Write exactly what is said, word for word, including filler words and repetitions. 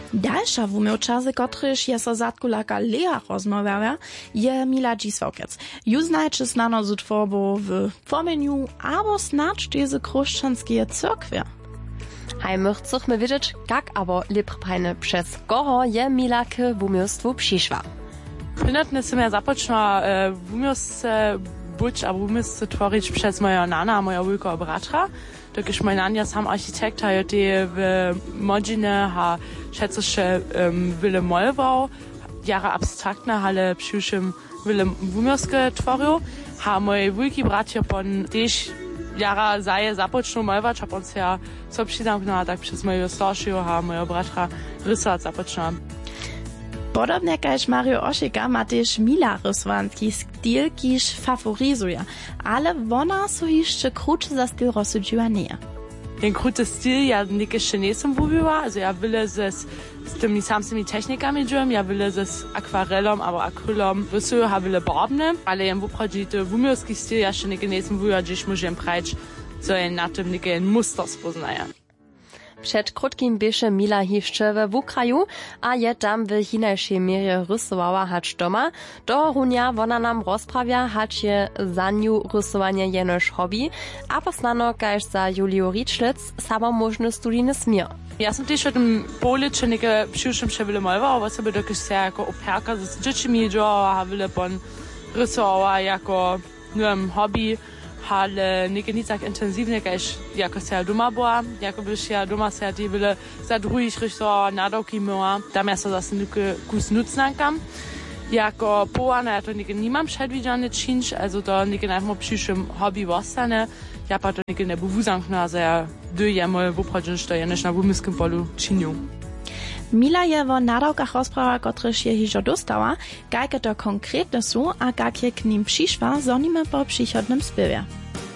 Dalsza wumiłcza, z kotryż je so zadkulaka Lea rozmawiała, je Mila Dzisławkec. Ju znajczy znano z utworbą w Płomieniu, albo snacz je z chrześcijanskie cyrkwie. Hej, my chcemy wiedzieć, jak abo leprypajne przez kogo je Mila k wumiłstwu przyszła. Pynotne som ja započnula w umiostce być, a w umiostce tvorić przez moja nana, moja wujka bratra. Dokiż mój nania sam architekt, a je w Modzine, ha šetzoše um, wyle malował, jara abstraktne, ale przyszłym wyle w umiostce tvorił. Ha moje wujki bracia pon też jara zaje započnul malować, a pon se ja so přizamknula, tak przez mojego starszego, ha moja bratra rysać započnula. Podobnie jak Mario Oszika ma też Mila ryswanski styl, kiż faworyzuje, ale ona so jeszcze krótsze za styl rozsudziła nie. Den krótszy styl ja nigdy jeszcze nie som wubiła, also ja will ze z tymi samymi technikami działem, ja will ze z akwarelom, aber akrylom rysuję, ja will barbne, ale ja wuprodzi to wumiowski styl ja jeszcze nigdy nie som wubiła, gdzieś muszę prać, co ja na tym nigdy muster spoznaję. Przed krótkim bieše Mila jeszcze w Ukraju, a je tam w hinajszej mierze rysowała hać doma. Do runia ona nam rozprawia, hać je za nią rysowanie jenoż hobby, a posnano kaž za Juliu Ričlic samo možny studijny smier. Ja sam też o tym policzy nigdy przyszłym się wyle malował, ale sobie dokiż się jako operka z dziećmi działała, a wyle pon rysowała jako, nie wiem, hobby. Ale nigdy nie tak intensywnie, kaž jako se ja doma była, jako byś ja doma se ja die wyle za drugich rysowała, nadoki myła, tam ja so zase nigdy kus nucnankam. Jako połana ja to nigdy nie mam przedwidziany czynsz, also to nigdy najpierw przyszłym hobby zostanie, ja pa to nigdy nie był zamknęła, że ja dojemy w obchodzeniu, że ja nie na wumyskim polu czynię. Mila je o nadawkach rozprawa, kotryż je hižo dostała, kajke to konkretne są, a kak je k nim przyszła, zonimy po przychodnym spiewie.